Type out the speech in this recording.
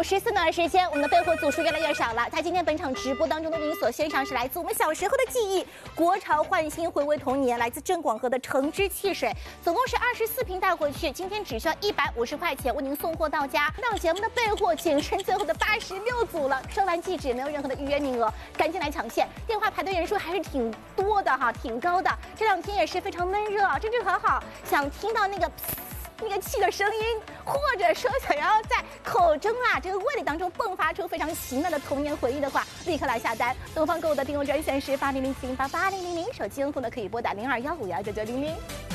54秒的时间，我们的备货组数越来越少了。在今天本场直播当中的录音所献上是来自我们小时候的记忆，国潮焕新，回味童年，来自郑广和的橙汁汽水，总共是24瓶带回去，今天只需要150块钱为您送货到家。让节目的备货仅剩最后的86组了，收完即止，没有任何的预约名额，赶紧来抢线。电话排队人数还是挺多的哈，挺高的。这2天也是非常闷热啊，真是很好，想听到那个气的声音，或者说想要在口中这个胃里当中迸发出非常奇妙的童年回忆的话，立刻来下单。东方购物的订购专线是8007088000，手机用户呢可以拨打0215199900。